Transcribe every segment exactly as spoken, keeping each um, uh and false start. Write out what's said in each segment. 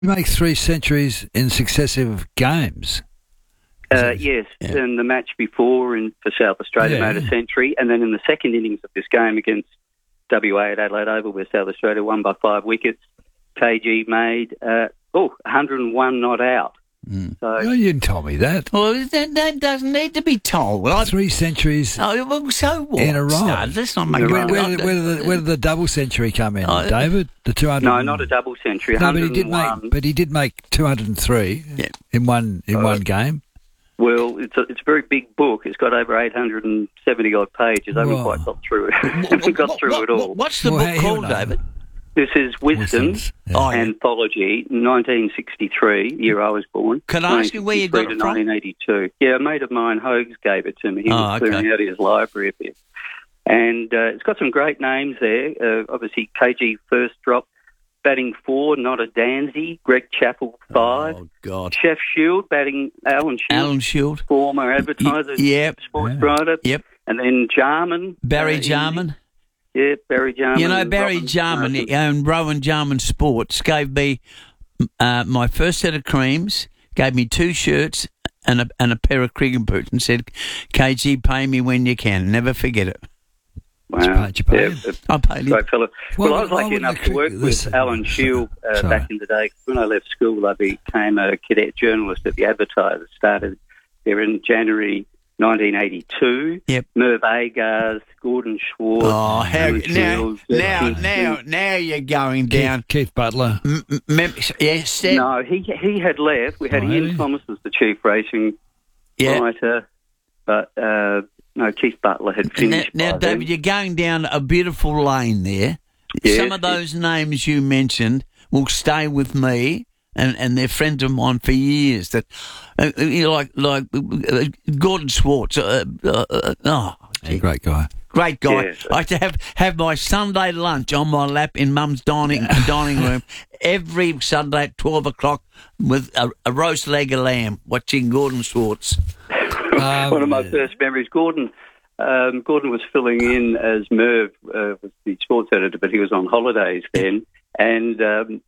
He makes three centuries in successive games. Uh, yes, yeah. And the match before in, for South Australia Yeah, made a yeah. century, and then in the second innings of this game against W A at Adelaide Oval, where South Australia won by five wickets, K G made uh, oh one hundred and one not out. Mm. So No, you didn't tell me that. Well, that, that doesn't need to be told. Well, I, Three centuries oh, well, so what? in a row. No, let's not make Where, it where, did- where, did the, where did the double century come in, Oh, David? The two hundred. no, not a double century. No, but he did one hundred and one. make. But he did make two hundred and three Yeah. in one in Uh, one game. Well, it's a, it's a very big book. It's got over eight hundred seventy odd pages. I haven't Wow. quite got through it. I haven't got What- through what- it all. what- What's the Well, book how- he'll called, know. David? This is Wisdom Wisdom's, yeah. Oh, yeah. Anthology, nineteen sixty-three, year I was born. Can I ask you where you got it nineteen sixty-three to from? nineteen eighty-two. Yeah, a mate of mine, Hogs, gave it to me. He Oh, was okay. clearing out his library a bit. And uh, it's got some great names there. Uh, obviously, K G first drop, batting four, not a Danzy. Greg Chappell, five. Oh, God. Chef Shield, batting Alan Shield, Alan Shield. former advertiser, Y- yep. sports Yeah. writer. Yep. And then Jarman. Barry uh, Jarman. Yeah, Barry Jarman. You know, and Barry Robin Jarman, Martin. he owned Rowan Jarman Sports, gave me uh, my first set of creams, gave me two shirts and a, and a pair of cricket boots and said, K G, pay me when you can. Never forget it. Wow. Did you pay Yeah, him? I paid him. great fellow. Well, Well, I was why lucky wouldn't enough the to work cricket- with listen, Alan Shield uh, sorry. back in the day. When I left school, I became a cadet journalist at the Advertiser. Started there in January nineteen eighty-two. Yep. Merv Agars, Gordon Schwartz. Oh, how, Alan now, Shields, now, Keith- now, now you're going down. Keith, Keith Butler. M- m- mem- yes, Seb? No, he he had left. We had Oh, Ian really? Thomas as the chief racing yeah. writer, but uh, no, Keith Butler had Now, finished. now by David, then. you're going down a beautiful lane there. Yes, Some of those names you mentioned will stay with me, and, and they're friends of mine for years. That uh, you know, like like uh, Gordon Schwartz. Uh, uh, uh, oh, A great guy. great guy. Yes. I used to have have my Sunday lunch on my lap in Mum's dining dining room every Sunday at twelve o'clock with a, a roast leg of lamb, watching Gordon Schwartz. Um, One of my first memories. Gordon, um, Gordon was filling in as Merv uh, was the sports editor, but he was on holidays then, and um,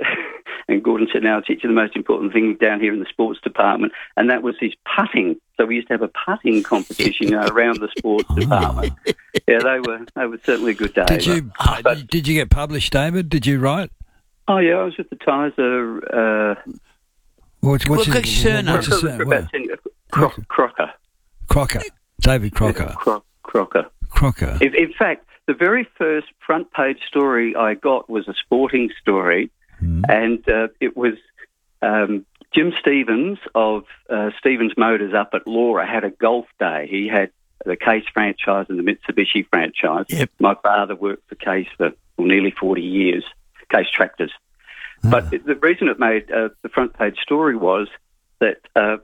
and Gordon said, "Now, I'll teach you the most important thing down here in the sports department," and that was his putting. So we used to have a putting competition, you know, around the sports department. Yeah, they were they were certainly good days. Did you But- did you get published, David? Did you write? Oh yeah, I was with the Tizer. Uh, What's, what's Well, his, his surname. what's his for surname? about ten, Cro- Crocker. Crocker. David Crocker. Cro- Crocker. Crocker. In, in fact, the very first front page story I got was a sporting story, Hmm. and uh, it was um, Jim Stevens of uh, Stevens Motors up at Laura had a golf day. He had the Case franchise and the Mitsubishi franchise. Yep. My father worked for Case for well, nearly forty years, Case Tractors. But the reason it made uh, the front page story was that uh,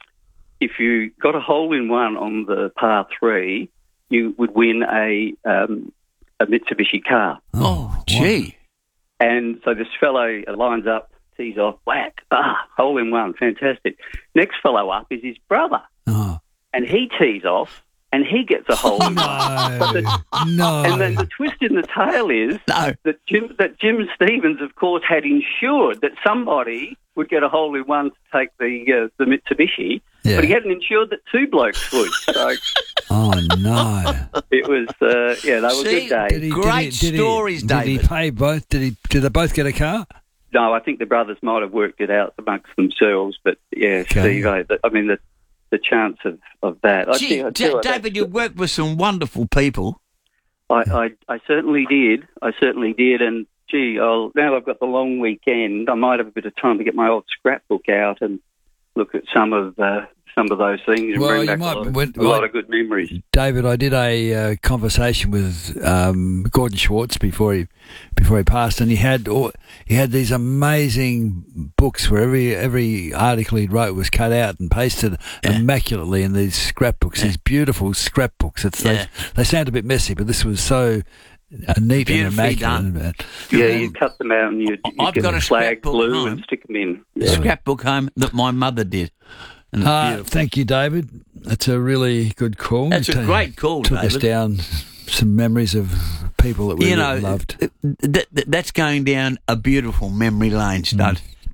if you got a hole in one on the par three, you would win a um, a Mitsubishi car. Oh, gee. And so this fellow lines up, tees off, whack, ah, hole in one, fantastic. Next fellow up is his brother, Oh. and he tees off, and he gets a hole in one. But No. the- No. And then the twist in the tail is No. that Jim, that Jim Stevens, of course, had ensured that somebody would get a hole in one to take the uh, the Mitsubishi, Yeah. but he hadn't ensured that two blokes would. So Oh, no. it was, uh, yeah, they were See, good Did days. he, Great did he, did stories, he, Did he David. pay both? Did he? Did they both get a car? No, I think the brothers might have worked it out amongst themselves, but yeah, Okay. Steve, I, I mean, the the chance of, of that. I Gee, think- I Da- tell you, David, you that's- worked with some wonderful people. I, I, I certainly did. I certainly did. And gee, I'll, now I've got the long weekend, I might have a bit of time to get my old scrapbook out and look at some of uh, some of those things and Well, bring you back might- a, lot of, when- a lot well- of good memories. David, I did a uh, conversation with um, Gordon Schwartz before he before he passed, and he had all, he had these amazing books where every every article he wrote was cut out and pasted Yeah. immaculately in these scrapbooks, these beautiful scrapbooks. It's, Yeah. they, they sound a bit messy, but this was so uh, neat Beautifully and immaculate. Yeah, you cut them out and you, you I've get got a flag scrapbook glue home. and stick them in. The Yeah. scrapbook home that my mother did. And it's Uh, beautiful. thank you, David. That's a really good call. That's a You ta- great call, Took us David. down some memories of people that we You know, loved. th- th- that's going down a beautiful memory lane, Stud.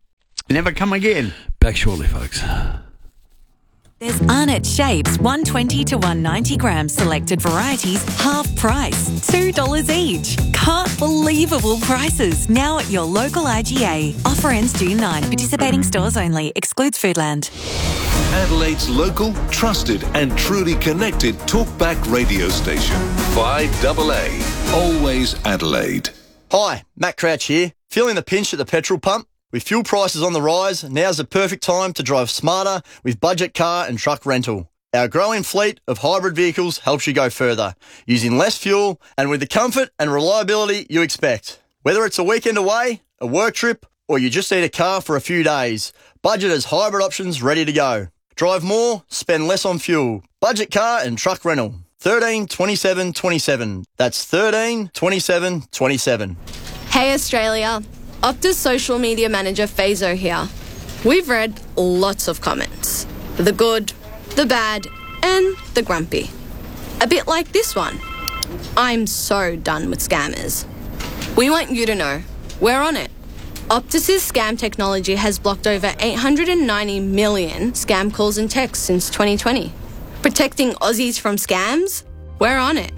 Never come again. Back shortly, folks. There's Arnott Shapes, one twenty to one ninety grams selected varieties, half price, two dollars each. Can't believable prices now at your local I G A. Offer ends June ninth. Participating stores only. Excludes Foodland. Adelaide's local, trusted and truly connected talkback radio station. five A A. Always Adelaide. Hi, Matt Crouch here. Feeling the pinch at the petrol pump? With fuel prices on the rise, now's the perfect time to drive smarter with budget car and truck rental. Our growing fleet of hybrid vehicles helps you go further, using less fuel and with the comfort and reliability you expect. Whether it's a weekend away, a work trip, or you just need a car for a few days, Budget has hybrid options ready to go. Drive more, spend less on fuel. Budget car and truck rental. thirteen twenty-seven twenty-seven. That's thirteen twenty-seven twenty-seven. Hey Australia, Optus social media manager Fazo here. We've read lots of comments. The good, the bad, and the grumpy. A bit like this one. I'm so done with scammers. We want you to know, we're on it. Optus's scam technology has blocked over eight hundred ninety million scam calls and texts since twenty twenty. Protecting Aussies from scams? We're on it.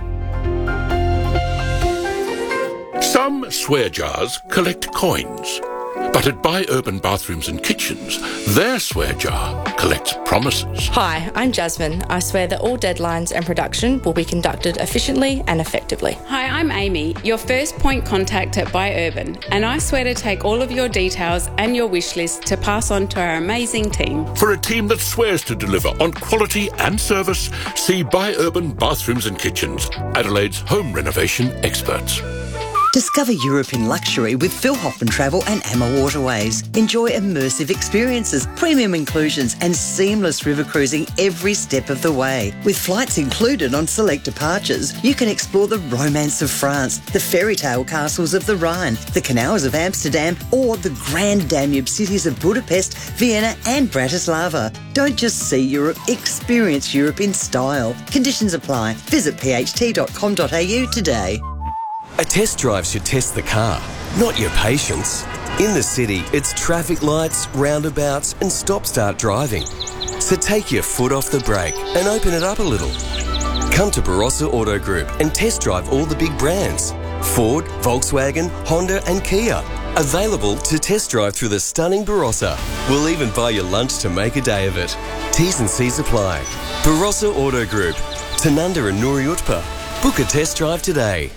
Some swear jars collect coins, but at Buy Urban Bathrooms and Kitchens, their swear jar collects promises. Hi, I'm Jasmine. I swear that all deadlines and production will be conducted efficiently and effectively. Hi, I'm Amy, your first point contact at Buy Urban, and I swear to take all of your details and your wish list to pass on to our amazing team. For a team that swears to deliver on quality and service, see Buy Urban Bathrooms and Kitchens, Adelaide's home renovation experts. Discover Europe in luxury with Phil Hoffman Travel and Amma Waterways. Enjoy immersive experiences, premium inclusions and seamless river cruising every step of the way. With flights included on select departures, you can explore the romance of France, the fairy tale castles of the Rhine, the canals of Amsterdam or the grand Danube cities of Budapest, Vienna and Bratislava. Don't just see Europe, experience Europe in style. Conditions apply. Visit p h t dot com dot a u today. A test drive should test the car, not your patience. In the city, it's traffic lights, roundabouts and stop-start driving. So take your foot off the brake and open it up a little. Come to Barossa Auto Group and test drive all the big brands. Ford, Volkswagen, Honda and Kia. Available to test drive through the stunning Barossa. We'll even buy you lunch to make a day of it. T's and C's apply. Barossa Auto Group. Tanunda and Nuri Utpa. Book a test drive today.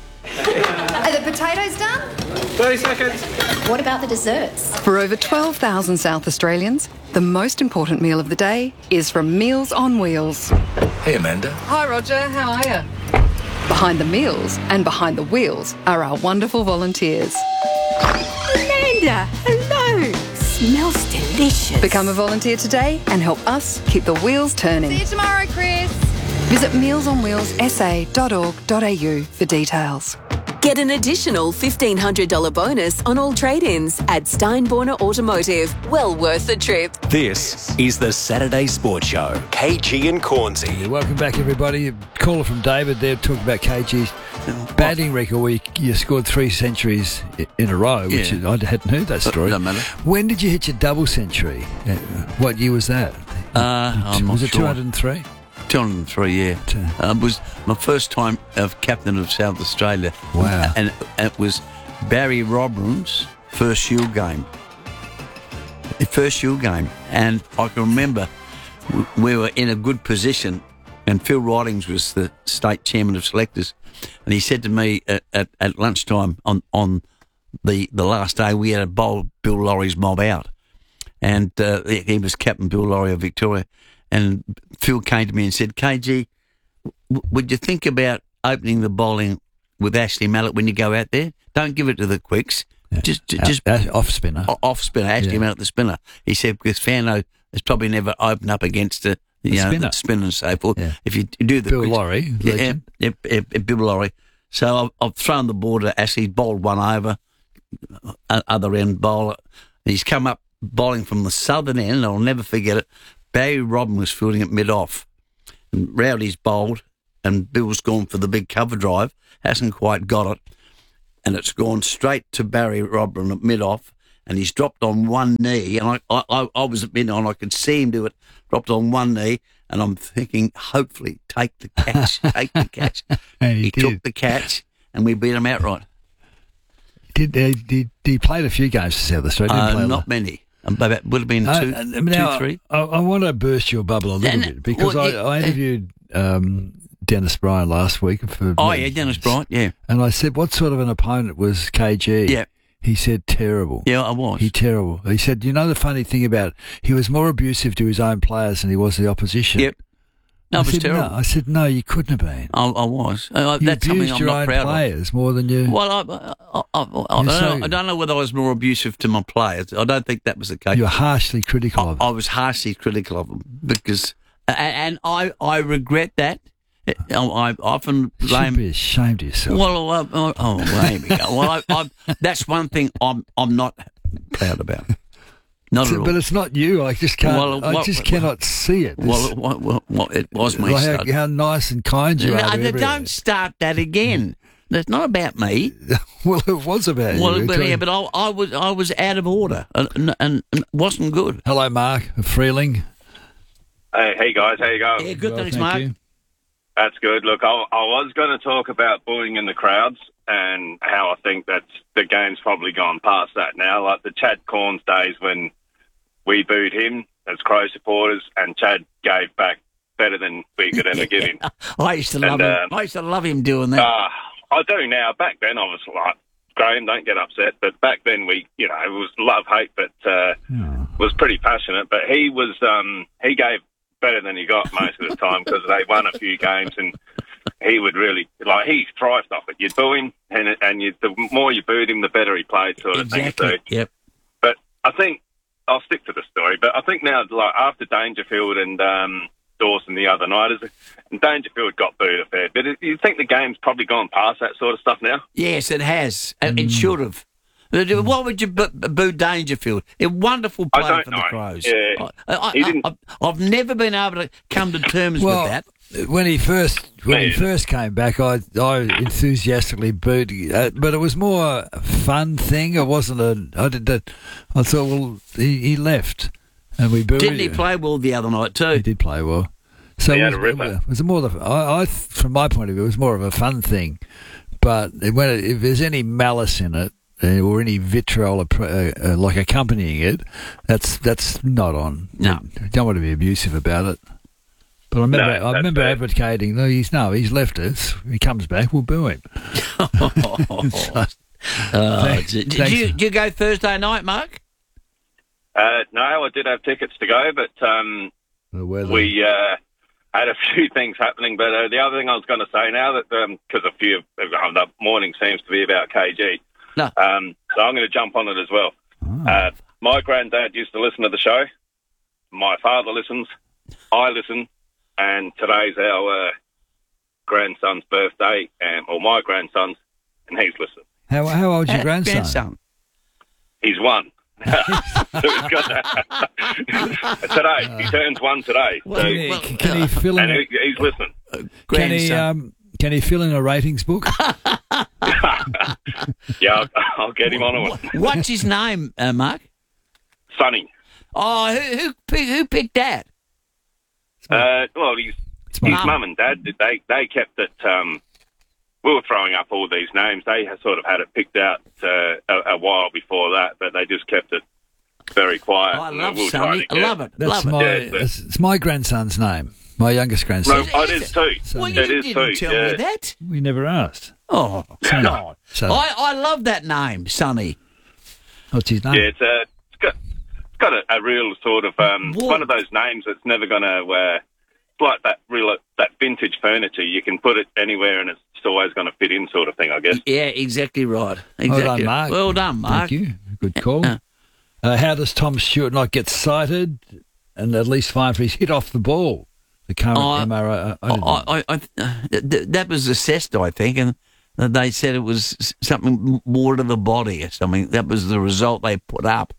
Are the potatoes done? thirty seconds. What about the desserts? For over twelve thousand South Australians, the most important meal of the day is from Meals on Wheels. Hey, Amanda. Hi, Roger. How are you? Behind the meals and behind the wheels are our wonderful volunteers. Amanda, hello. Smells delicious. Become a volunteer today and help us keep the wheels turning. See you tomorrow, Chris. Visit meals on wheels s a dot org dot a u for details. Get an additional fifteen hundred dollars bonus on all trade-ins at Steinborner Automotive. Well worth the trip. This is the Saturday Sports Show. K G and Cornsey. Welcome back, everybody. Caller from David there talking about K G's batting record where you, you scored three centuries in a row, which Yeah. is, I hadn't heard that story. Doesn't matter. When did you hit your double century? Uh, What year was that? Uh, I'm not was it sure. two hundred three? two hundred three, yeah. Uh, it was my first time of captain of South Australia. Wow. And it was Barry Robram's first Shield game. First Shield game. And I can remember we were in a good position and Phil Ridings was the state chairman of selectors. And he said to me at, at, at lunchtime on, on the, the last day, we had to bowl Bill Laurie's mob out. And uh, he was Captain Bill Laurie of Victoria. And Phil came to me and said, K G, w- would you think about opening the bowling with Ashley Mallett when you go out there? Don't give it to the quicks. Yeah. Just Uh, just uh, off spinner. o- off spinner, Ashley Yeah. Mallett the spinner. He said, because Fano has probably never opened up against a, you The know, spinner. the spinner and so forth. Yeah. If you do the Bill quicks- Laurie, Yeah, legend. yeah, yeah, yeah, Bill Laurie. So I've, I've thrown the ball to Ashley, bowled one over, uh, other end bowler. And he's come up bowling from the southern end, and I'll never forget it. Barry Robin was fielding at mid-off. And Rowdy's bowled, and Bill's gone for the big cover drive, hasn't quite got it, and it's gone straight to Barry Robin at mid-off, and he's dropped on one knee, and I, I, I, I was at midnight, and I could see him do it, dropped on one knee, and I'm thinking, hopefully, take the catch, take the catch. And he he did. took the catch, and we beat him outright. Did, uh, did, he played a few games for South Australia? Didn't Uh, play a not lot. many. Um, but it would have been two, Uh, two now, three. I, I want to burst your bubble a little And- bit because well, I, yeah, I interviewed um, Dennis Bryan last week for. Oh, yeah, Dennis Bryant, yeah. And I said, what sort of an opponent was K G? Yeah. He said terrible. Yeah, I was. He terrible. He said, you know the funny thing about it? He was more abusive to his own players than he was the opposition. Yep. No, I it was said, terrible. No. I said, no, you couldn't have been. I, I was. Uh, You that's something abused I'm your not own proud players more than you. of. Well, I, I, I, I, I, You're don't know, so- I don't know whether I was more abusive to my players. I don't think that was the case. You were harshly critical of I was harshly critical of them because, and, and I, I regret that. I, I often You blame. should be ashamed of yourself. Well, I, I, oh, well, there we go. Well, I, I, that's one thing I'm, I'm not proud about. Not So- at all. but it's not you. I just can't. Well, I what- just what- cannot see it. well, well, well, well, it was me. Like stud. how, how nice and kind you No, are. To no, every- don't start that again. It's not about me. Well, it was about Well, you. but, yeah, but I, I was I was out of order and, and, and it wasn't good. Hello, Mark Freeling. Hey, hey guys, how you going? Yeah, good, Well, thanks, thank Mark. you. That's good. Look, I, I was going to talk about booing in the crowds and how I think that's the game's probably gone past that now. Like the Chad Corns days when we booed him as Crow supporters, and Chad gave back better than we could ever give him. I used to And, love him. um, I used to love him doing that. Uh, I do now. Back then, I was like, Graham, don't get upset. But back then, we, you know, it was love hate, but uh, was pretty passionate. But he was, um, he gave better than he got most of the time because they won a few games, and he would really like he thrived off it. You'd boo him, and and you, the more you booed him, the better he played, sort of exactly. thing. So, Yep. but I think I'll stick to the story. But I think now, like after Dangerfield and um, Dawson the other night, is and Dangerfield got booed a fair bit. You think the game's probably gone past that sort of stuff now? Yes, it has. And Mm. It should have. Why would you boo, boo Dangerfield? A wonderful I player don't for the know. Crows. Yeah. I, I, He didn't- I, I've never been able to come to terms Well, with that. when he first when he Yeah. first came back, I I enthusiastically booed, uh, but it was more a fun thing. It wasn't a. I did that. I thought, well, he, he left, and we booed. Didn't he him. play well the other night too? He did play well. So He it had was, a ripper. it was more the. I, I from my point of view, it was more of a fun thing. But when it, if there's any malice in it, uh, or any vitriol uh, uh, like accompanying it, that's that's not on. No. You don't want to be abusive about it. But I remember, No, I that's remember fair. advocating. No, he's no, he's left us. He comes back, we'll boo him. Uh, Thanks- did, thanks. you, did you go Thursday night, Mark? Uh, no, I did have tickets to go, but um, The weather. we uh, had a few things happening. But uh, the other thing I was going to say now that because a few uh, the morning seems to be about K G, No. um, so I'm going to jump on it as well. Uh, my granddad used to listen to the show. My father listens. I listen, and today's our uh, grandson's birthday, and or my grandson's, and he's listening. How how old's your Uh, grandson? grandson. He's one. So he's got- today he turns one today. So, Can he, can he fill in? and A, he, he's listening. can he Grandson. um? Can he fill in a ratings book? Yeah, I'll, I'll get him on it. What's his name, uh, Mark? Sonny. Oh, who who, pi- who picked that? Uh, well, he's, his mum. mum and dad, they they kept it. Um, we were throwing up all these names. They had sort of had it picked out uh, a, a while before that, but they just kept it very quiet. Oh, I And love we were Sonny. trying to I get- love it. That's love it. my Yeah, but- it's, it's my grandson's name. My youngest No, grandson. oh, it is too. Well, It you is didn't too. tell yeah. me that. We never asked. Oh, God. So I, I love that name, Sonny. what's his name? Yeah, it's a it's got it's got a, a real sort of um, What? one of those names that's never going to. Uh, it's like that real that vintage furniture. You can put it anywhere, and it's always going to fit in, sort of thing. I guess. Yeah, exactly right. Well Exactly. done, Mark. Well done, Mark. Thank you. Good call. Uh, Uh, how does Tom Stewart not get cited and at least fined for his hit off the ball? The current I- M R O. I, I didn't- I, I, I, th- th- that was assessed, I think, and they said it was s- something more to the body or something. That was the result they put up.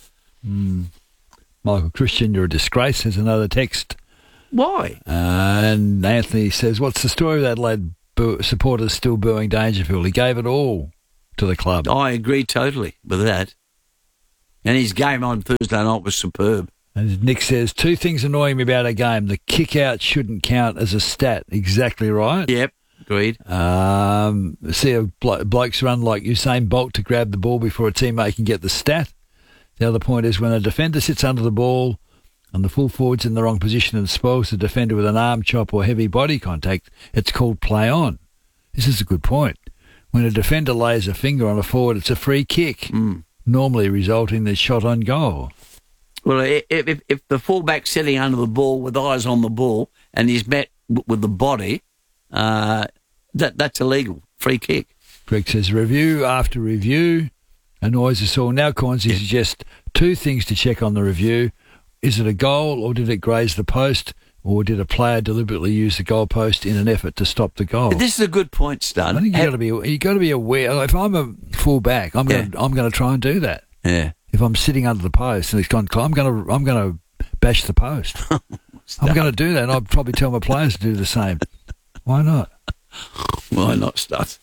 Michael Christian, you're a disgrace. There's another text. Why? Uh, and Anthony says, what's the story of Adelaide boo- supporters still booing Dangerfield? He gave it all to the club. I agree totally with that. And his game on Thursday night was superb. And Nick says, two things annoying me about a game. The kick-out shouldn't count as a stat. Exactly right. Yep, agreed. Um, see a blo- blokes run like Usain Bolt to grab the ball before a teammate can get the stat. The other point is when a defender sits under the ball and the full forward's in the wrong position and spoils the defender with an arm chop or heavy body contact, it's called play on. This is a good point. When a defender lays a finger on a forward, it's a free kick, mm. normally resulting in the shot on goal. Well, if, if, if the fullback's sitting under the ball with eyes on the ball and he's met w- with the body, uh, that that's illegal. Free kick. Greg says, review after review annoys us all. Now, Cornsey yeah. suggests two things to check on the review. Is it a goal or did it graze the post? Or did a player deliberately use the goalpost in an effort to stop the goal? This is a good point, Stan. I think you got to be you got to be aware. If I'm a full back, I'm going to yeah. I'm going to try and do that. Yeah. If I'm sitting under the post and it's gone, I'm going to I'm going to bash the post. I'm going to do that. And I'd probably tell my players to do the same. Why not? Why not, Stan?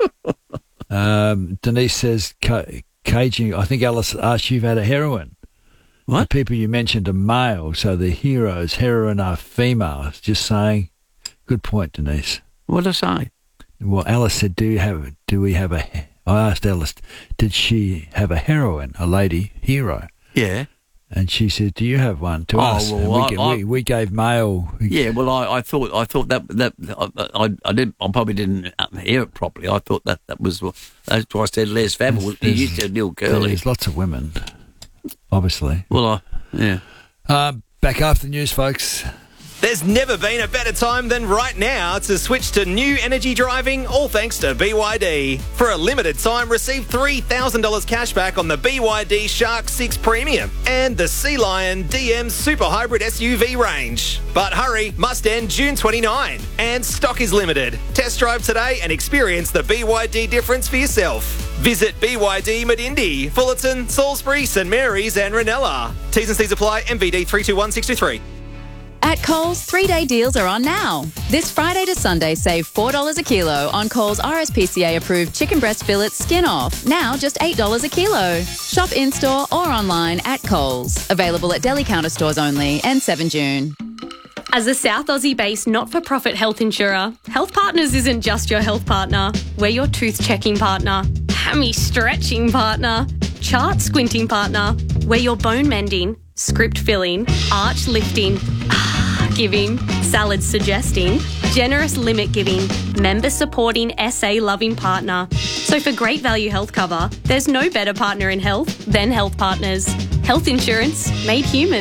um, Denise says, caging. I think Alice asked you if you had a heroine. What? The people you mentioned are male, so the heroes, heroine are female. Just saying. Good point, Denise. What did I say? Well, Alice said, "Do you have? Do we have a?" I asked Alice, "Did she have a heroine, a lady hero?" Yeah. And she said, "Do you have one?" To oh, us, well, and we, I, we, I, we gave male. Yeah. Well, I, I thought I thought that that I, I I did I probably didn't hear it properly. I thought that that was that's why I said Les Favell. He used to Neil Curley. There's lots of women. Obviously. Well, I, yeah. Uh, back after the news, folks. There's never been a better time than right now to switch to new energy driving, all thanks to B Y D. For a limited time, receive three thousand dollars cash back on the B Y D Shark six Premium and the Sea Lion D M Super Hybrid S U V range. But hurry, must end June twenty-ninth, and stock is limited. Test drive today and experience the B Y D difference for yourself. Visit B Y D Medindi, Fullerton, Salisbury, St Mary's and Ranella. T's and C's apply. M V D three two one six two three. At Coles, three-day deals are on now. This Friday to Sunday, save four dollars a kilo on Coles R S P C A-approved chicken breast fillets skin off. Now just eight dollars a kilo. Shop in-store or online at Coles. Available at deli counter stores only and seven June. As a South Aussie-based not-for-profit health insurer, Health Partners isn't just your health partner. We're your tooth-checking partner, hammy-stretching partner, chart-squinting partner. We're your bone-mending, script-filling, arch-lifting, ah-giving, salad-suggesting, generous limit-giving, member-supporting, S A-loving partner. So for great value health cover, there's no better partner in health than Health Partners. Health insurance made human.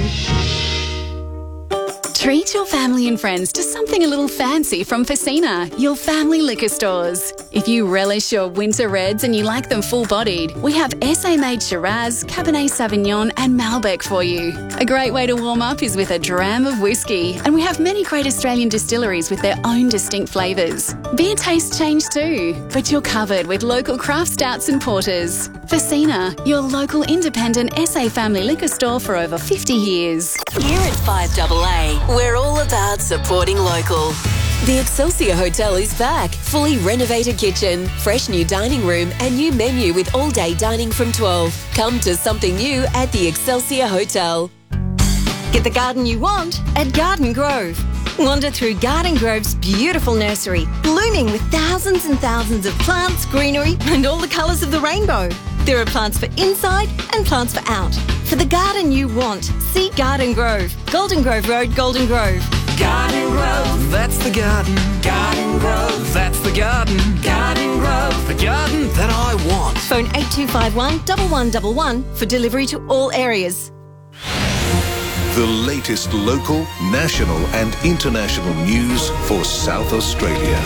Treat your family and friends to something a little fancy from Facina, your family liquor stores. If you relish your winter reds and you like them full-bodied, we have S A-made Shiraz, Cabernet Sauvignon and Malbec for you. A great way to warm up is with a dram of whiskey, and we have many great Australian distilleries with their own distinct flavours. Beer tastes change too, but you're covered with local craft stouts and porters. Facina, your local independent S A family liquor store for over fifty years. Here at five A A, we're all about supporting local. The Excelsior Hotel is back. Fully renovated kitchen, fresh new dining room and new menu with all-day dining from twelve. Come to something new at the Excelsior Hotel. Get the garden you want at Garden Grove. Wander through Garden Grove's beautiful nursery, blooming with thousands and thousands of plants, greenery and all the colours of the rainbow. There are plants for inside and plants for out. For the garden you want, see Garden Grove. Golden Grove Road, Golden Grove. Garden Grove, that's the garden. Garden Grove, that's the garden. Garden Grove, the garden that I want. Phone eight two five one, one one one one for delivery to all areas. The latest local, national and international news for South Australia.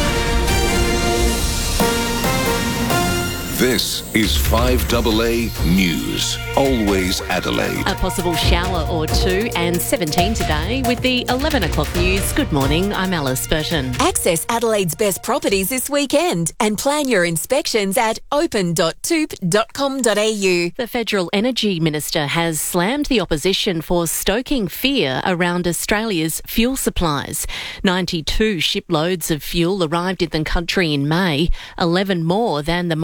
This is five A A News. Always Adelaide. A possible shower or two and seventeen today with the eleven o'clock news. Good morning, I'm Alice Burton. Access Adelaide's best properties this weekend and plan your inspections at open dot toop dot com dot a u. The Federal Energy Minister has slammed the opposition for stoking fear around Australia's fuel supplies. ninety-two shiploads of fuel arrived in the country in May, eleven more than the monthly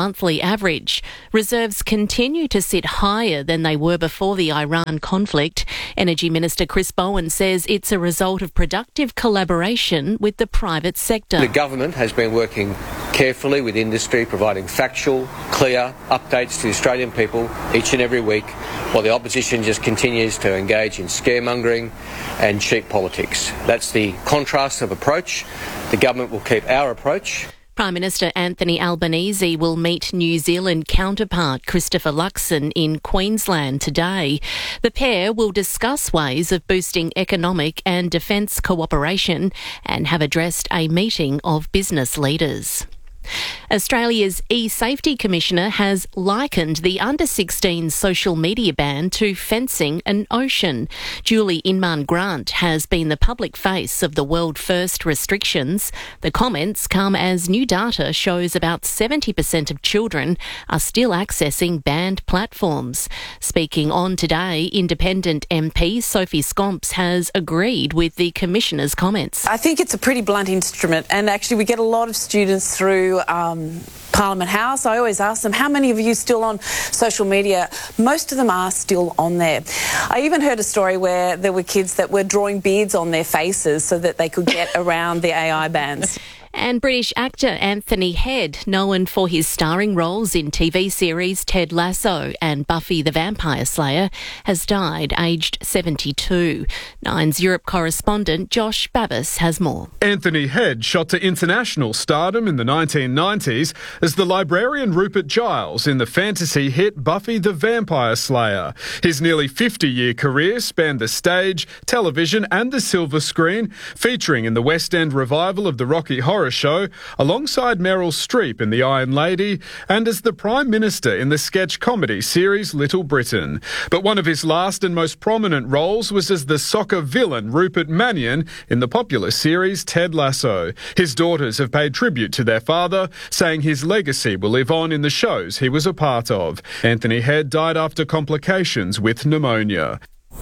average. Reserves continue to sit higher than they were before the Iran conflict. Energy Minister Chris Bowen says it's a result of productive collaboration with the private sector. The government has been working carefully with industry, providing factual, clear updates to the Australian people each and every week, while the opposition just continues to engage in scaremongering and cheap politics. That's the contrast of approach. The government will keep our approach. Prime Minister Anthony Albanese will meet New Zealand counterpart Christopher Luxon in Queensland today. The pair will discuss ways of boosting economic and defence cooperation and have addressed a meeting of business leaders. Australia's e-safety commissioner has likened the under sixteen social media ban to fencing an ocean. Julie Inman Grant has been the public face of the world first restrictions. The comments come as new data shows about seventy percent of children are still accessing banned platforms. Speaking on Today, Independent M P Sophie Scomps has agreed with the commissioner's comments. I think it's a pretty blunt instrument, and actually we get a lot of students through Um, Parliament House. I always ask them, how many of you still on social media? Most of them are still on there. I even heard a story where there were kids that were drawing beards on their faces so that they could get around the A I bans. And British actor Anthony Head, known for his starring roles in T V series Ted Lasso and Buffy the Vampire Slayer, has died aged seventy-two. Nine's Europe correspondent Josh Babbis has more. Anthony Head shot to international stardom in the nineteen nineties as the librarian Rupert Giles in the fantasy hit Buffy the Vampire Slayer. His nearly fifty-year career spanned the stage, television and the silver screen, featuring in the West End revival of the Rocky Horror Show, alongside Meryl Streep in The Iron Lady, and as the Prime Minister in the sketch comedy series Little Britain. But one of his last and most prominent roles was as the soccer villain Rupert Mannion in the popular series Ted Lasso. His daughters have paid tribute to their father, saying his legacy will live on in the shows he was a part of. Anthony Head died after complications with pneumonia.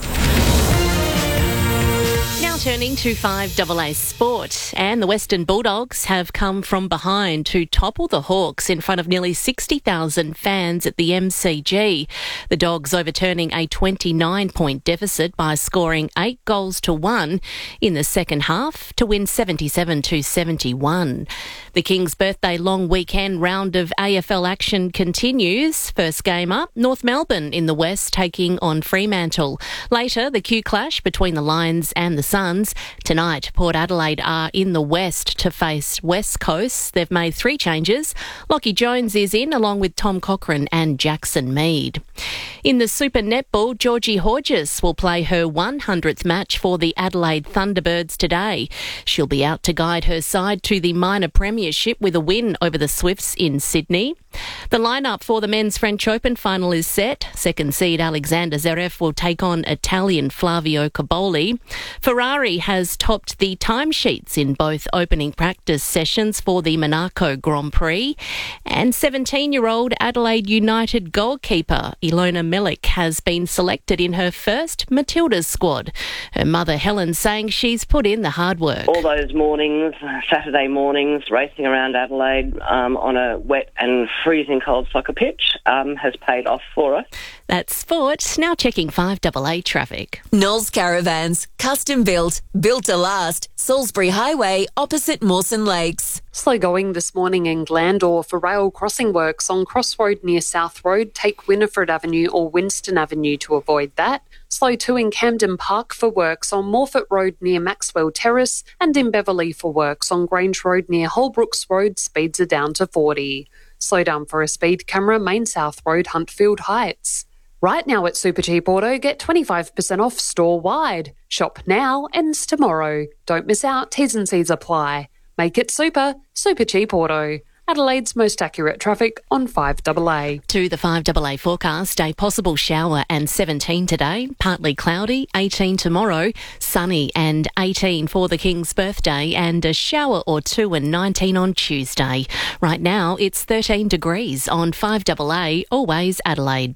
Turning to five A A Sport, and the Western Bulldogs have come from behind to topple the Hawks in front of nearly sixty thousand fans at the M C G. The Dogs overturning a twenty-nine point deficit by scoring eight goals to one in the second half to win seventy-seven to seventy-one. The King's birthday long weekend round of A F L action continues. First game up, North Melbourne in the West taking on Fremantle. Later, the Q clash between the Lions and the Suns. Tonight, Port Adelaide are in the West to face West Coast. They've made three changes. Lockie Jones is in along with Tom Cochrane and Jackson Mead. In the Super Netball, Georgie Horges will play her one hundredth match for the Adelaide Thunderbirds today. She'll be out to guide her side to the minor premiership with a win over the Swifts in Sydney. The lineup for the Men's French Open final is set. Second seed Alexander Zverev will take on Italian Flavio Caboli. Ferrari has topped the timesheets in both opening practice sessions for the Monaco Grand Prix. And seventeen-year-old Adelaide United goalkeeper Ilona Milik has been selected in her first Matildas squad. Her mother Helen saying she's put in the hard work. All those mornings, Saturday mornings, racing around Adelaide um, on a wet and freezing cold soccer pitch um, has paid off for us. That's sport. Now checking five A A traffic. Knowles Caravans, custom built, built to last. Salisbury Highway, opposite Mawson Lakes. Slow going this morning in Glandore for rail crossing works on Crossroad near South Road. Take Winifred Avenue or Winston Avenue to avoid that. Slow too in Camden Park for works on Morfett Road near Maxwell Terrace, and in Beverley for works on Grange Road near Holbrooks Road. Speeds are down to forty. Slow down for a speed camera, Main South Road, Huntfield Heights. Right now at Supercheap Auto, get twenty-five percent off store-wide. Shop now, ends tomorrow. Don't miss out, T's and C's apply. Make it super, Supercheap Auto. Adelaide's most accurate traffic on five A A. To the five A A forecast, a possible shower and seventeen today, partly cloudy, eighteen tomorrow, sunny and eighteen for the King's birthday, and a shower or two and nineteen on Tuesday. Right now, it's thirteen degrees on five A A, always Adelaide.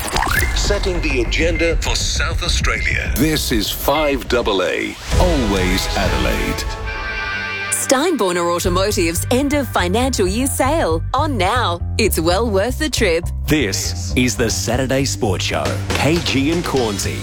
Setting the agenda for South Australia. This is five A A, always Adelaide. Steinborner Automotive's end of financial year sale. On now. It's well worth the trip. This is the Saturday Sports Show. K G and Cornsey.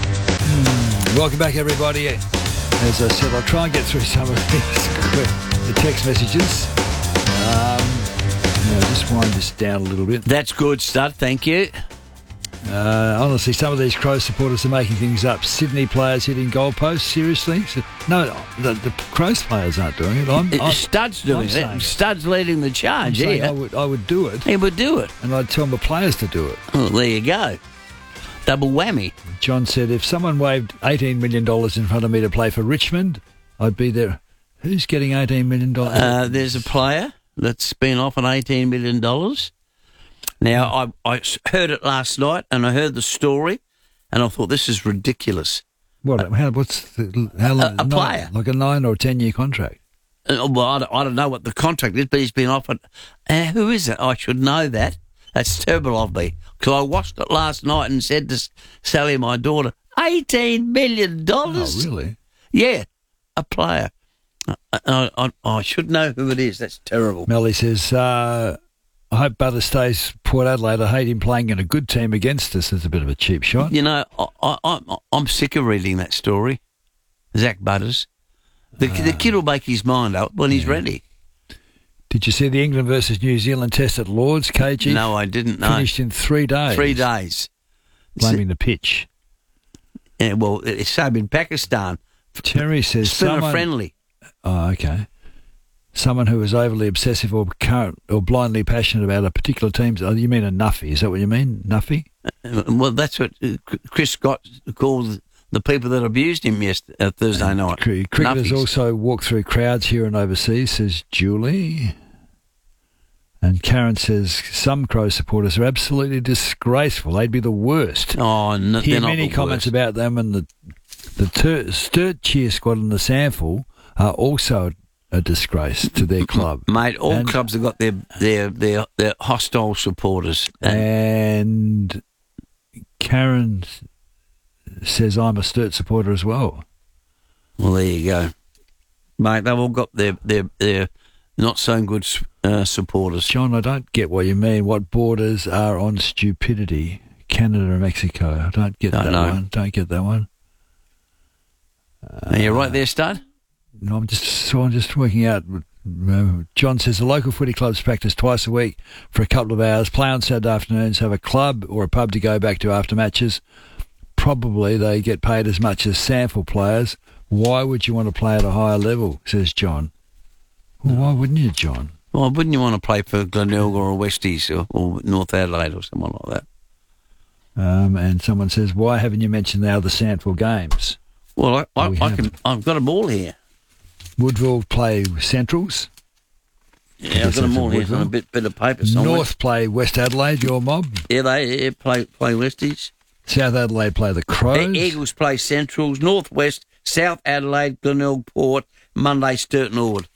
Welcome back, everybody. As I said, I'll try and get through some of these the text messages. Um, no, just wind this down a little bit. That's good, Stud. Thank you. Uh, honestly, some of these Crows supporters are making things up. Sydney players hitting goalposts, seriously? So, no, the, the Crows players aren't doing it. I'm, I'm, Stud's doing I'm it. saying Stud's leading the charge, I'm saying yeah. I would, I would do it. He would do it. And I'd tell the players to do it. Oh, there you go. Double whammy. John said, if someone waved eighteen million dollars in front of me to play for Richmond, I'd be there. Who's getting eighteen million dollars? Uh, there's a player that's been offered eighteen million dollars. Now, I, I heard it last night, and I heard the story, and I thought, this is ridiculous. What? How, what's the, how long? A, a player. Nine, like a nine or ten year contract? Uh, well, I don't, I don't know what the contract is, but he's been offered. Uh, who is it? I should know that. That's terrible of me, because I watched it last night and said to Sally, my daughter, eighteen million dollars. Oh, really? Yeah, a player. I, I, I, I should know who it is. That's terrible. Melly says, uh, I hope Butter stays Port Adelaide. I hate him playing in a good team against us. It's a bit of a cheap shot. You know, I, I, I'm, I'm sick of reading that story. Zach Butters. The, uh, the kid will make his mind up when he's yeah. ready. Did you see the England versus New Zealand test at Lords, K G? No, I didn't know. Finished in three days. Three days. Blaming the pitch. Yeah, well, it's same in Pakistan. Terry says Spinner someone, friendly. Oh, okay. Someone who is overly obsessive or current or blindly passionate about a particular team. Oh, you mean a nuffy? Is that what you mean, nuffy? Uh, well, that's what Chris Scott called the people that abused him yesterday, uh, Thursday and night. Cr- cricketers Nuffies. also walk through crowds here and overseas, says Julie. And Karen says some Crow supporters are absolutely disgraceful. They'd be the worst. Oh, no, Hear they're not many the comments worst. about them, and the the ter- Sturt cheer squad and the Sample are also a disgrace to their club. Mate, all and, clubs have got their their their, their hostile supporters. And Karen says I'm a Sturt supporter as well. Well, there you go, mate. They've all got their their their not so good uh, supporters. John, I don't get what you mean. What borders are on stupidity? Canada and Mexico. I don't get Don't that know. one. Don't get that one. Are you right there, Stud? No, I'm just so I'm just working out. Uh, John says the local footy clubs practice twice a week for a couple of hours, play on Saturday afternoons, have a club or a pub to go back to after matches. Probably they get paid as much as Sample players. Why would you want to play at a higher level, says John. Well, why wouldn't you, John? Well, wouldn't you want to play for Glenelg or Westies or, or North Adelaide or someone like that? Um, and someone says, why haven't you mentioned the other Sample games? Well, I, I, we I can. I've got them all here. Woodville play Centrals. Yeah, I've got them all here on a bit, bit of paper somewhere. North play West Adelaide, your mob. Yeah, they yeah, play play Westies. South Adelaide play the Crows. E- Eagles play Centrals. North West, South Adelaide, Glenelg, Port, Monday, Sturt and Ord.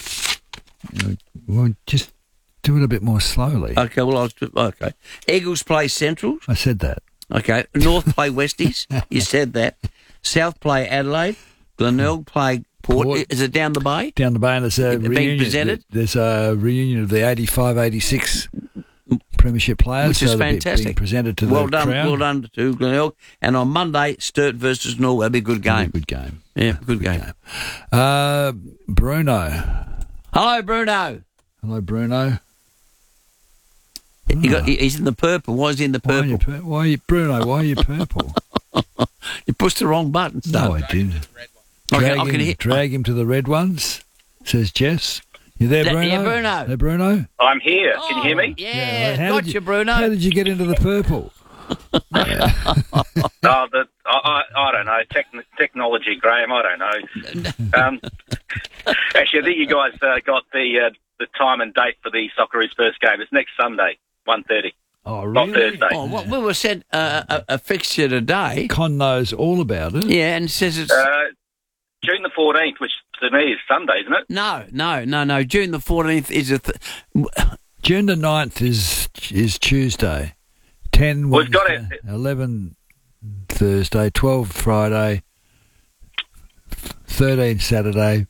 Well, just do it a bit more slowly. Okay, well, I was okay. Eagles play Centrals. I said that. Okay, North play Westies. You said that. South play Adelaide. Glenelg play Port. Port. Is it down the bay? Down the bay, and there's a Being reunion. presented? There's a reunion of the eighty-five eighty-six Premiership players. Which is so they're be- fantastic. Being presented to well the done, crowd. well done to Glenelg. And on Monday, Sturt versus North. That'll be a good game. Good game. Yeah, good, game. game. Uh, Bruno. Hello, Bruno. Hello, Bruno. He got, he- he's in the purple. Why is he in the Why are purple? you, pur- why are you Bruno? Why are you purple? You pushed the wrong button. No, I didn't. Okay, Drag, I him, can hear- drag him to the red ones, says Jess. You there, Yeah, Bruno? yeah, Bruno. There, Bruno? I'm here. Can you hear me? Yeah, How did gotcha, you- Bruno. How did you get into the purple? Oh, the, I, I, I don't know. Techn technology, Graham. I don't know. Um, actually, I think you guys uh, got the uh, the time and date for the Socceroos first game. It's next Sunday, one thirty. Oh, Not really? Thursday. Oh, well, we were sent uh, a, a fixture today. Con knows all about it. Yeah, and says it's... Uh, June the fourteenth, which to me is Sunday, isn't it? No, no, no, no. June the fourteenth is a... Th- June the ninth is is Tuesday. ten We've got Wednesday, eleven Thursday, twelve Friday, thirteen Saturday,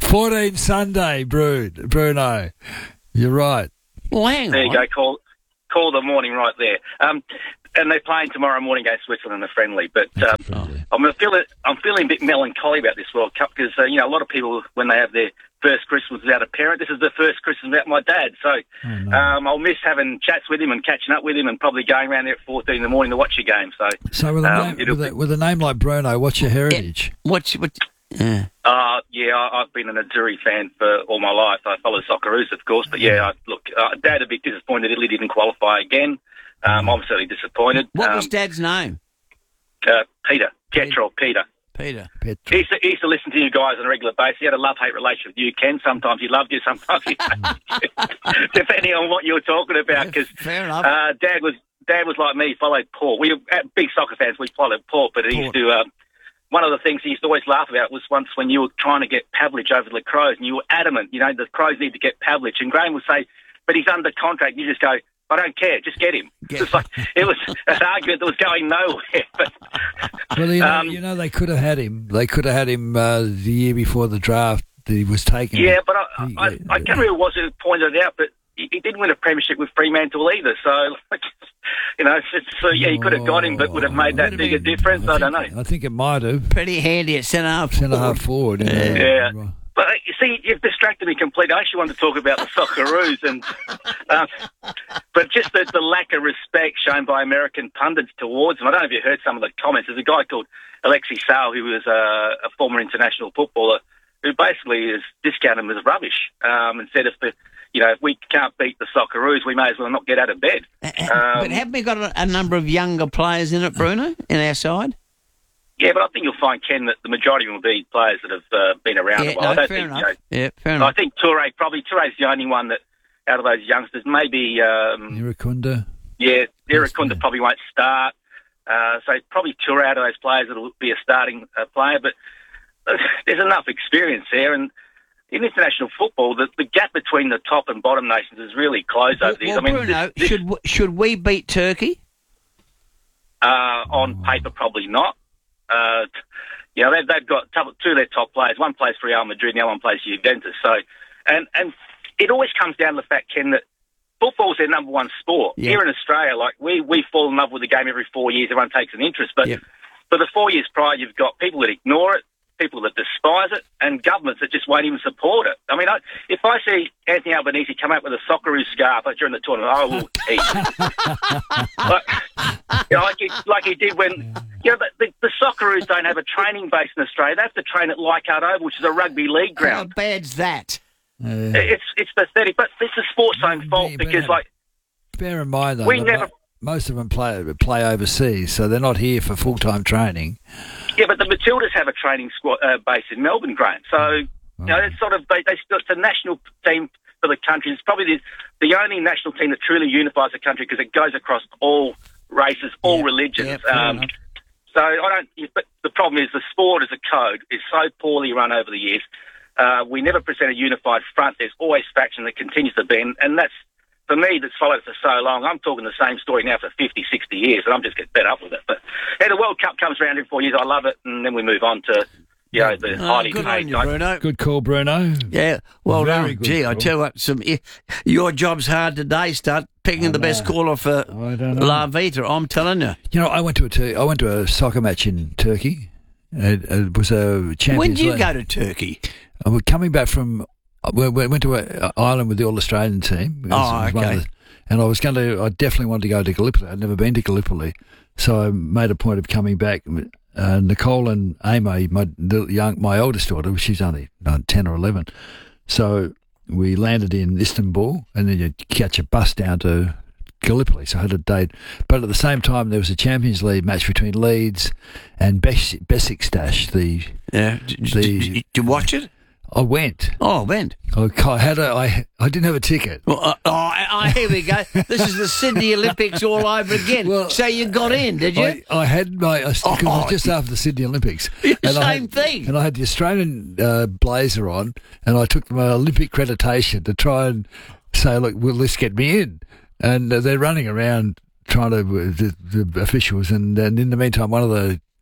fourteen Sunday, Bruno. Bruno. You're right. Well, hang there on. you go. Call, call the morning right there. Um, and they're playing tomorrow morning against Switzerland in a friendly. But um, I'm feeling I'm feeling a bit melancholy about this World Cup because uh, you know a lot of people when they have their first Christmas without a parent, this is the first Christmas without my dad. So oh, no. um, I'll miss having chats with him and catching up with him and probably going around there at fourteen in the morning to watch a game. So So with a, um, name, with, a, with a name like Bruno, what's your heritage? What's what? Yeah. Uh, yeah, I, I've been an Azuri fan for all my life. I follow Socceroos, of course, but yeah, I, look, uh, Dad a bit disappointed Italy didn't qualify again. Um, I'm certainly disappointed. What um, was Dad's name? Uh, Peter. Pietro, Peter. Peter. He used, to, he used to listen to you guys on a regular basis. He had a love-hate relationship with you, Ken. Sometimes he loved you, sometimes he depending on what you were talking about. Because uh, Dad was Dad was like me, followed Port. We were big soccer fans. We followed Port, but he used to. Um, one of the things he used to always laugh about was once when you were trying to get Pavlich over the Crows, and you were adamant, you know, the Crows need to get Pavlich, and Graham would say, "But he's under contract." You just go, "I don't care, just get him." Get it's like it was an argument that was going nowhere. But, well, you know, um, you know, they could have had him. They could have had him uh, the year before the draft that he was taken. Yeah, but I, I, I can't remember what it pointed out, but he, he didn't win a premiership with Fremantle either. So, like, you know, it's, it's, so yeah, he could have got him, but would have made that big a difference. I, I don't think, know. I think it might have. Pretty handy at centre half. Centre half forward. You know. Yeah. yeah. But, you see, you've distracted me completely. I actually wanted to talk about the Socceroos, and, uh, but just the, the lack of respect shown by American pundits towards them. I don't know if you heard some of the comments. There's a guy called Alexei Sayle, who was a, a former international footballer, who basically is discounted them as rubbish, um, and said if the, you know, if we can't beat the Socceroos, we may as well not get out of bed. Um, but haven't we got a, a number of younger players in it, Bruno, in our side? Yeah, but I think you'll find, Ken, that the majority of them will be players that have uh, been around yeah, a while. No, I don't fair think, enough. You know, yeah, fair enough. I think Toure, probably Toure's the only one that, out of those youngsters, maybe... Um, Irukunda. Yeah, Irukunda probably won't start. Uh, so probably Toure out of those players that will be a starting uh, player. But uh, there's enough experience there. And in international football, the, the gap between the top and bottom nations is really closed over the years. Well, I mean, Bruno, this, this, should, w- should we beat Turkey? Uh, on paper, probably not. Uh, you know, they've, they've got two of their top players. One plays for Real Madrid, and the other one plays for Juventus. So, and and it always comes down to the fact, Ken, that football's their number one sport. Yeah. Here in Australia, like we, we fall in love with the game every four years. Everyone takes an interest. But yep. for the four years prior, you've got people that ignore it, people that despise it, and governments that just won't even support it. I mean, I, if I see Anthony Albanese come out with a Socceroos scarf during the tournament, I will eat. like, you know, like, he, like he did when... You know, the, the Socceroos don't have a training base in Australia. They have to train at Leichhardt Oval, which is a rugby league ground. How bad's that? Uh, it's it's pathetic, but it's the sport's own fault yeah, because, like... Bear in mind, though, we never... most of them play play overseas, so they're not here for full-time training. Yeah, but the Matildas have a training squad uh, base in Melbourne, Graham. So, oh. you know, it's sort of... They, they, it's a national team for the country. It's probably the, the only national team that truly unifies the country because it goes across all races, all yeah, religions. Yeah, um, so I don't... But the problem is the sport as a code is so poorly run over the years. Uh, we never present a unified front. There's always faction that continues to be, and, and that's, for me, that's followed for so long. I'm talking the same story now for fifty, sixty years, and I'm just getting fed up with it. But yeah, the World Cup comes around in four years. I love it, and then we move on to, you know, the oh, highly good paid on you, Bruno. Good call, Bruno. Yeah, well Very done. good Gee, call. I tell you what, some your job's hard today. Start picking the best caller for La Vita. I'm telling you. You know, I went to a Tur- I went to a soccer match in Turkey. It, it was a Champions When did you League. go to Turkey? I was coming back from. We went to an island with the All-Australian team. It was- Oh, it was one of okay. the- and I was going to. I definitely wanted to go to Gallipoli. I'd never been to Gallipoli, so I made a point of coming back. Uh, Nicole and Amy, my the young, my oldest daughter, she's only uh, ten or eleven, so we landed in Istanbul, and then you catch a bus down to Gallipoli. So I had a date, but at the same time there was a Champions League match between Leeds and Bes- Besiktas. The yeah, did, the, did, did you watch it? I went. Oh, went. I had a. I I didn't have a ticket. Well, uh, oh, uh, here we go. This is the Sydney Olympics all over again. Well, so you got in, did you? I, I had my. I, oh, it was just after the Sydney Olympics. And same I had, thing. And I had the Australian uh, blazer on, and I took my Olympic accreditation to try and say, look, well, let's get me in. And uh, they're running around trying to uh, the, the officials, and, and in the meantime, one of the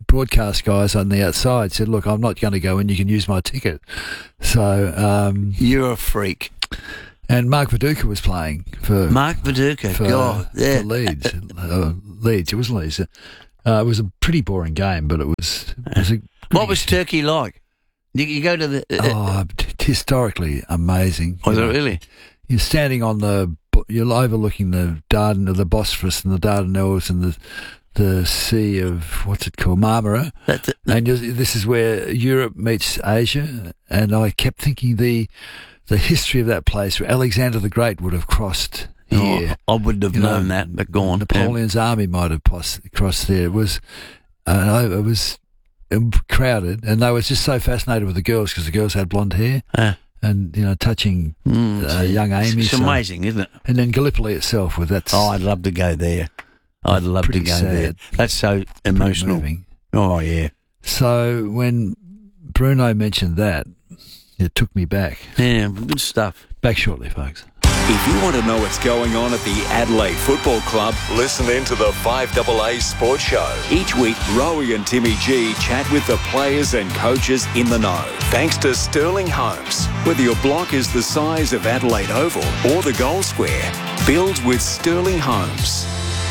broadcast guys on the outside said, "Look, I'm not going to go in. You can use my ticket." So um, you're a freak. And Mark Viduka was playing for Mark Viduka. for, God, yeah. for Leeds. uh, Leeds. It was Leeds. Uh, it was a pretty boring game, but it was. It was a what was Turkey like? Did you go to the? Uh, oh, t- historically amazing. Was you it know. really? You're standing on the. You're overlooking the Dardan, the Bosphorus, and the Dardanelles, and the the Sea of what's it called, Marmara. That's it. And you're, this is where Europe meets Asia. And I kept thinking the the history of that place, where Alexander the Great would have crossed here. Oh, I wouldn't have You known know, that, but go on. Napoleon's army might have pos- crossed there. It was, uh, it was crowded, and they were just so fascinated with the girls because the girls had blonde hair. Uh. And, you know, touching Mm, uh, young Amy. It's so- amazing, isn't it? And then Gallipoli itself with that. Oh, I'd love to go there. I'd love to Pretty go sad. there. That's so emotional. moving. Oh, yeah. So when Bruno mentioned that, it took me back. Yeah, good stuff. Back shortly, folks. If you want to know what's going on at the Adelaide Football Club, listen in to the five A A Sports Show. Each week, Rowie and Timmy G chat with the players and coaches in the know. Thanks to Sterling Homes. Whether your block is the size of Adelaide Oval or the goal square, build with Sterling Homes.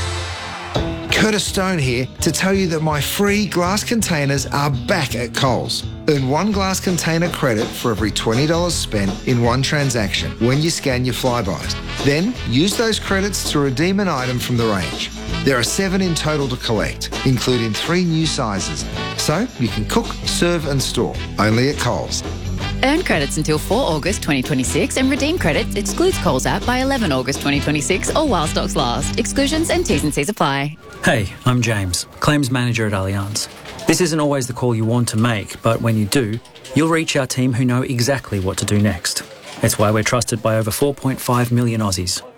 Curtis Stone here to tell you that my free glass containers are back at Coles. Earn one glass container credit for every twenty dollars spent in one transaction when you scan your Flybys. Then use those credits to redeem an item from the range. There are seven in total to collect, including three new sizes. So you can cook, serve and store, only at Coles. Earn credits until the fourth of August twenty twenty-six and redeem credits excludes Coles app by the eleventh of August twenty twenty-six or while stocks last. Exclusions and T's and C's apply. Hey, I'm James, Claims Manager at Allianz. This isn't always the call you want to make, but when you do, you'll reach our team who know exactly what to do next. It's why we're trusted by over four point five million Aussies.